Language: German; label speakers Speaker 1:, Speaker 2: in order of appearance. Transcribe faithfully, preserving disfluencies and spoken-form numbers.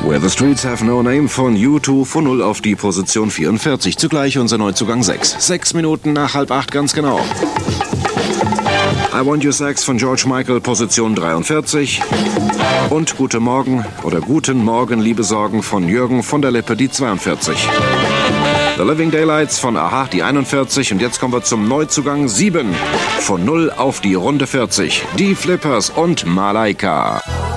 Speaker 1: Where the Streets Have No Name von U zwei von null auf die Position vierundvierzig. Zugleich unser Neuzugang sechs. Sechs Minuten nach halb acht ganz genau. I Want Your Sex von George Michael, Position dreiundvierzig. Und Guten Morgen oder Guten Morgen, liebe Sorgen von Jürgen von der Lippe, die zweiundvierzig. The Living Daylights von Aha, die einundvierzig. Und jetzt kommen wir zum Neuzugang sieben. Von null auf die Runde vierzig. Die Flippers und Malaika.